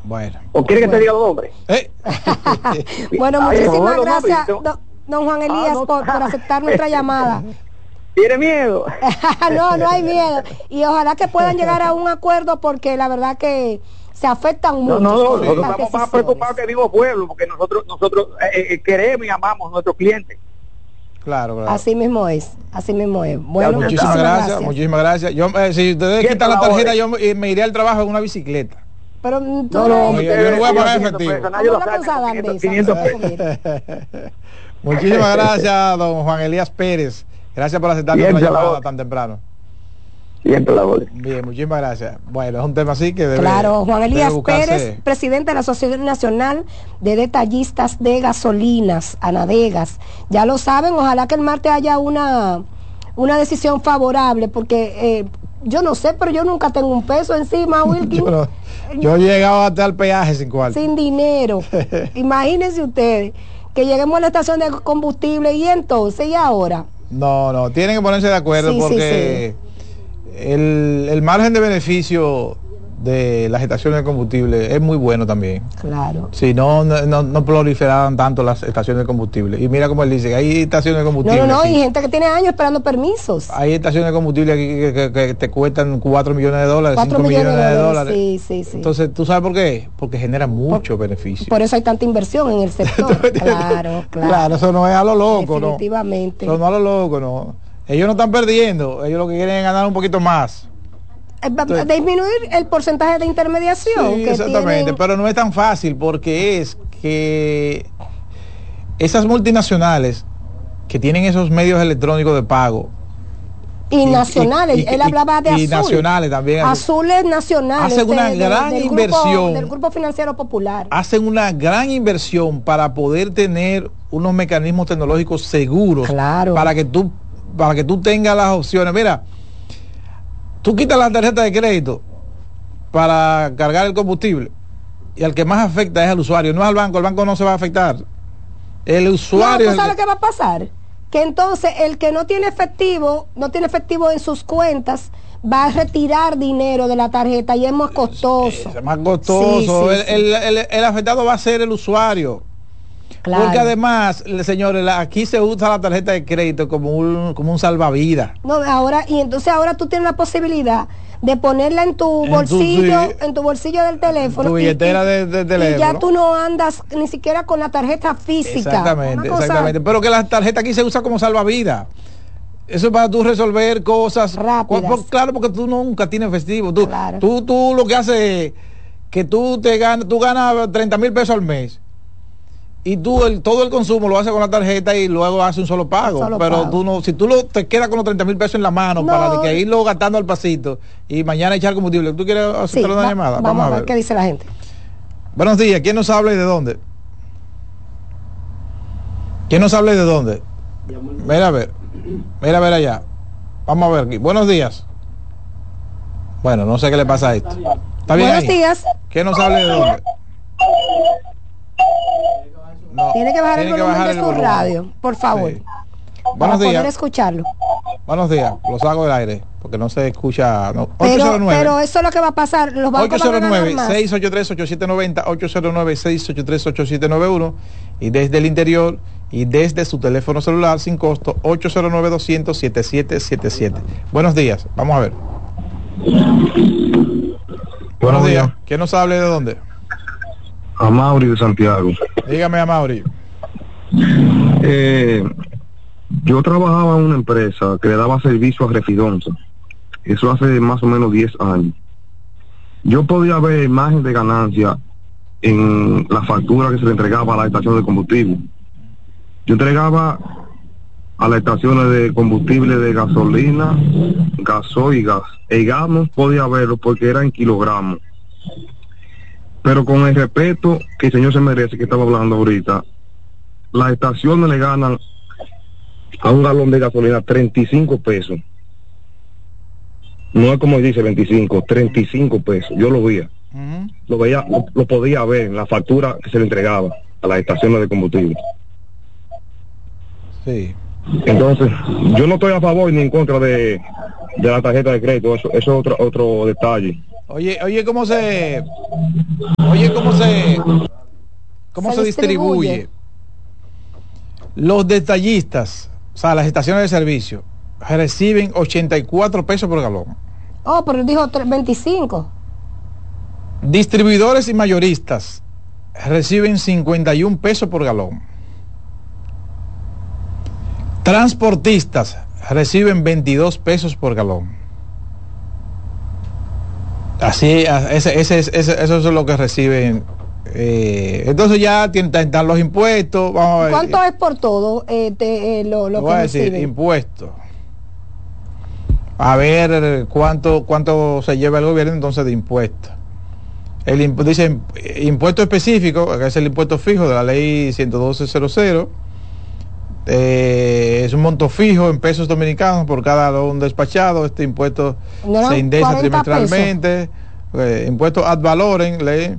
Bueno. ¿O quiere que te diga los nombres? Bueno, muchísimas gracias, don Juan Elías, por aceptar nuestra llamada. ¿Tiene miedo? No hay miedo. Y ojalá que puedan llegar a un acuerdo, porque la verdad que se afectan mucho. Nosotros estamos más preocupados que Vivo Pueblo, porque nosotros queremos y amamos a nuestros clientes. Claro. Así mismo es. Bueno, muchísimas gracias. Yo, si ustedes quitan la tarjeta, yo me iré al trabajo en una bicicleta. Pero yo no voy a pagar efectivo. Muchísimas gracias, don Juan Elías Pérez. Gracias por aceptar nuestra llamada tan temprano. Bien, muchísimas gracias. Bueno, es un tema así que debe. Claro, Juan Elías Pérez, presidente de la Asociación Nacional de Detallistas de Gasolinas, ANADEGAS. Ya lo saben, ojalá que el martes haya una decisión favorable, porque yo no sé, pero yo nunca tengo un peso encima, Wilkin. Yo he llegado hasta el peaje sin cuarto. Sin dinero. Imagínense ustedes que lleguemos a la estación de combustible y entonces, ¿y ahora? No, tienen que ponerse de acuerdo, porque el margen de beneficio de las estaciones de combustible es muy bueno también. Claro. Si no proliferaran tanto las estaciones de combustible. Y mira como él dice, hay estaciones de combustible. No, hay gente que tiene años esperando permisos. Hay estaciones de combustible aquí que te cuestan 4 millones de dólares, 4 5 millones de dólares. Sí. Entonces, ¿tú sabes por qué? Porque genera mucho beneficio. Por eso hay tanta inversión en el sector. Claro, eso no es a lo loco, definitivamente. Eso no es a lo loco, no. Ellos no están perdiendo, ellos lo que quieren es ganar un poquito más. Disminuir el porcentaje de intermediación. Sí, exactamente, pero no es tan fácil, porque es que esas multinacionales que tienen esos medios electrónicos de pago y nacionales, él hablaba de Azul. Y nacionales también. Azules nacionales. Hacen una gran inversión. Del Grupo Financiero Popular. Hacen una gran inversión para poder tener unos mecanismos tecnológicos seguros. Claro. Para que tú tengas las opciones. Mira, tú quitas la tarjeta de crédito para cargar el combustible y al que más afecta es al usuario, no es al banco. El banco no se va a afectar. El usuario. ¿Tú sabes qué va a pasar? Que entonces el que no tiene efectivo en sus cuentas, va a retirar dinero de la tarjeta y es más costoso. Es más costoso. Sí. El afectado va a ser el usuario. Claro. Porque además, señores, aquí se usa la tarjeta de crédito como un salvavidas. No, entonces ahora tú tienes la posibilidad de ponerla en tu bolsillo del teléfono. Tu billetera de teléfono. Y ya tú no andas ni siquiera con la tarjeta física. Exactamente. Pero que la tarjeta aquí se usa como salvavidas. Eso es para tú resolver cosas rápidas. Claro, porque tú nunca tienes efectivo. Claro. Tú lo que haces es que tú ganas 30,000 pesos al mes. Y todo el consumo lo haces con la tarjeta y luego haces un solo pago. Tú no, si tú te quedas con los 30,000 pesos en la mano para que irlo gastando al pasito y mañana echar combustible. ¿Tú quieres hacer una llamada? Vamos a ver qué dice la gente. Buenos días, ¿quién nos habla y de dónde? ¿Quién nos habla y de dónde? Mira a ver allá. Vamos a ver aquí. Buenos días. Bueno, no sé qué le pasa a esto. ¿Está bien? Buenos días. ¿Quién nos habla y de dónde? No, tiene que bajar el volumen de su radio, por favor. Sí. Buenos días. Poder escucharlo. Buenos días, lo saco del aire, porque no se escucha. No. Pero eso es lo que va a pasar. Los bancos 809-683-8790, 809-683-8791, y desde el interior y desde su teléfono celular sin costo, 809-200-7777. Buenos días, vamos a ver. Buenos días. ¿Quién nos habla y de dónde? Amaury de Santiago. Dígame, Amaury. Yo trabajaba en una empresa que le daba servicio a Refidonza. Eso hace más o menos 10 años. Yo podía ver margen de ganancia en la factura que se le entregaba a la estación de combustible. Yo entregaba a las estaciones de combustible de gasolina, gasoil y gas. El gas no podía verlo porque era en kilogramos. Pero con el respeto que el señor se merece, que estaba hablando ahorita, las estaciones le ganan a un galón de gasolina 35 pesos. No es como dice 25, 35 pesos. Yo lo veía. Lo podía ver en la factura que se le entregaba a las estaciones de combustible. Sí. Entonces, yo no estoy a favor ni en contra de la tarjeta de crédito. Eso es otro detalle. Oye, ¿cómo se distribuye? Los detallistas, o sea, las estaciones de servicio, reciben 84 pesos por galón. Oh, pero dijo 25. Distribuidores y mayoristas reciben 51 pesos por galón. Transportistas reciben 22 pesos por galón. Así, eso es lo que reciben. Entonces ya están los impuestos. Vamos a ver. ¿Cuánto es por todo lo voy que a decir, reciben? impuestos. A ver cuánto se lleva el gobierno entonces de impuestos. Dice impuesto específico, que es el impuesto fijo de la ley 112.00. Es un monto fijo en pesos dominicanos por cada galón despachado. Este impuesto se indexa trimestralmente. Impuesto ad valorem, ley.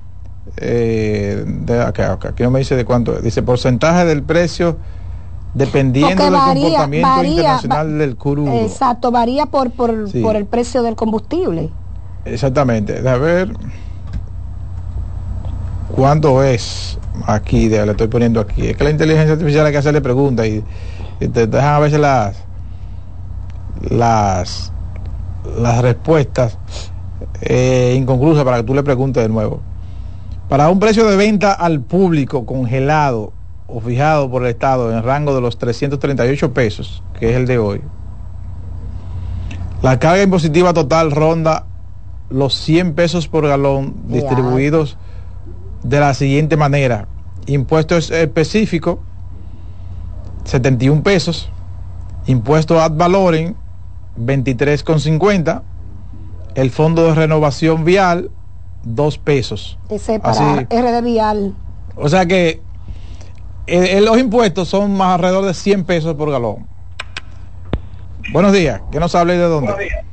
Aquí no me dice de cuánto. Dice porcentaje del precio dependiendo del comportamiento internacional del crudo. Exacto, varía por el precio del combustible. Exactamente. A ver cuánto es. Aquí, le estoy poniendo aquí. Es que la inteligencia artificial hay que hacerle preguntas y te dejan a veces las respuestas inconclusas para que tú le preguntes de nuevo. Para un precio de venta al público congelado o fijado por el Estado en el rango de los 338 pesos, que es el de hoy, la carga impositiva total ronda los 100 pesos por galón, distribuidos de la siguiente manera: impuesto específico 71 pesos, impuesto ad valorem 23,50, el fondo de renovación vial 2 pesos. Ese para RD Vial. O sea que los impuestos son más alrededor de 100 pesos por galón. Buenos días, ¿qué nos habla y de dónde?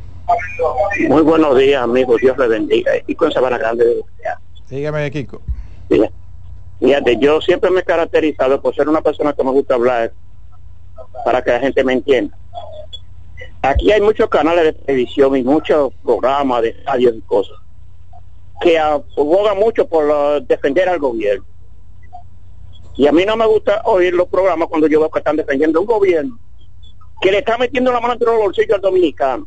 Muy buenos días, amigos, Dios les bendiga. Y con Sabana Grande. Dígame, Kiko. Fíjate, yo siempre me he caracterizado por ser una persona que me gusta hablar para que la gente me entienda. Aquí hay muchos canales de televisión y muchos programas de radio y cosas que abogan mucho por defender al gobierno. Y a mí no me gusta oír los programas cuando yo veo que están defendiendo un gobierno que le está metiendo la mano entre los bolsillos al dominicano.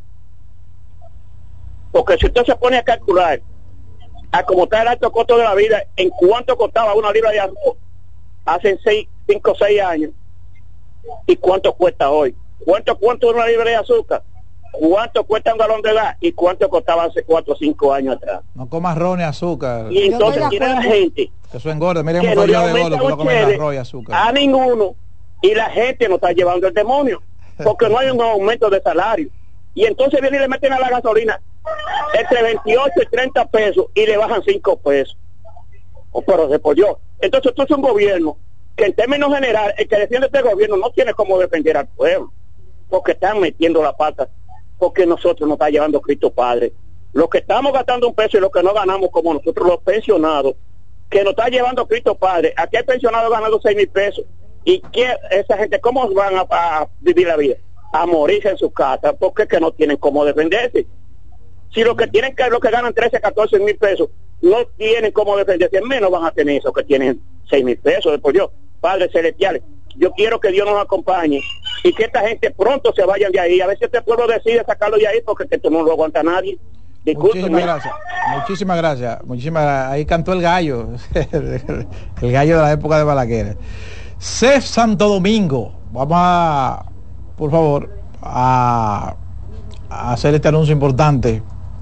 Porque si usted se pone a calcular a cómo está el alto costo de la vida, en cuánto costaba una libra de arroz hace 5 o 6 años y cuánto cuesta hoy, cuánto una libra de azúcar, cuánto cuesta un galón de gas y cuánto costaba hace 4 o 5 años atrás. No comas ron y azúcar. Y entonces tiene la gente que eso engorda. Miren que un no rollo de gordo que no comen arroz y azúcar a ninguno, y la gente no está llevando el demonio porque no hay un aumento de salario. Y entonces vienen y le meten a la gasolina entre 28 y 30 pesos y le bajan 5 pesos. Pero se pollo. Entonces esto es un gobierno que en términos generales, el que defiende este gobierno no tiene cómo defender al pueblo, porque están metiendo la pata, porque nosotros nos está llevando Cristo Padre. Los que estamos gastando un peso y los que no ganamos, como nosotros los pensionados, que nos está llevando Cristo Padre. Aquí hay pensionados ganando 6,000 pesos. ¿Y qué, esa gente cómo van a vivir la vida? A morirse en sus casas, porque es que no tienen cómo defenderse. Si los que tienen los que ganan 13, 14 mil pesos no tienen cómo defenderse, menos van a tener esos que tienen 6,000 pesos. Después yo, Padres Celestiales, yo quiero que Dios nos acompañe y que esta gente pronto se vayan de ahí. A veces este pueblo decide sacarlo de ahí porque esto no lo aguanta nadie. Muchísimas gracias. Ahí cantó el gallo, el gallo de la época de Balaguer. CEF Santo Domingo, vamos por favor, a hacer este anuncio importante,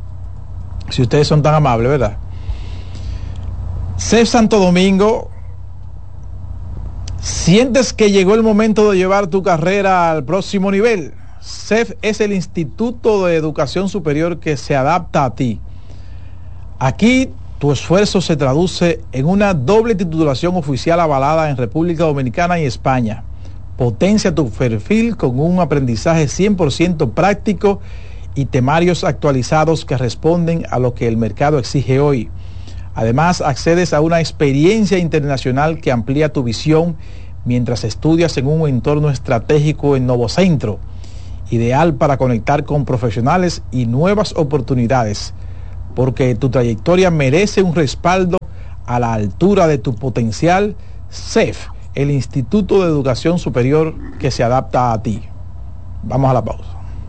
si ustedes son tan amables, ¿verdad? CEF Santo Domingo, ¿sientes que llegó el momento de llevar tu carrera al próximo nivel? CEF es el Instituto de Educación Superior que se adapta a ti. Aquí tu esfuerzo se traduce en una doble titulación oficial avalada en República Dominicana y España. Potencia tu perfil con un aprendizaje 100% práctico y temarios actualizados que responden a lo que el mercado exige hoy. Además, accedes a una experiencia internacional que amplía tu visión mientras estudias en un entorno estratégico en Novocentro, ideal para conectar con profesionales y nuevas oportunidades. porque tu trayectoria merece un respaldo a la altura de tu potencial. CEF, el Instituto de Educación Superior que se adapta a ti. Vamos a la pausa.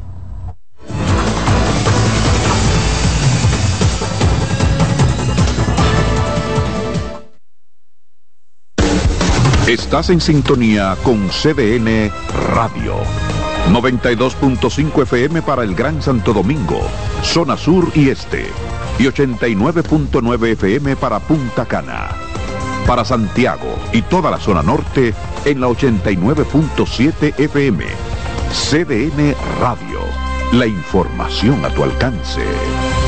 Estás en sintonía con CDN Radio. 92.5 FM para el Gran Santo Domingo, zona sur y este. Y 89.9 FM para Punta Cana. Para Santiago y toda la zona norte en la 89.7 FM. CDN Radio. La información a tu alcance.